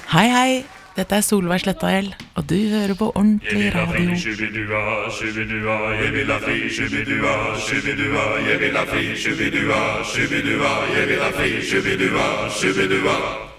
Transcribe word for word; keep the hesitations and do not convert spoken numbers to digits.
Hei, hei, dette er Solveig Slettahjell, og du hører på Ordentlig Radio. Shubidua, shubidua, jeg vil ha fri, shubidua, shubidua, jeg vil ha fri, shubidua, shubidua, jeg vil ha fri, shubidua, shubidua.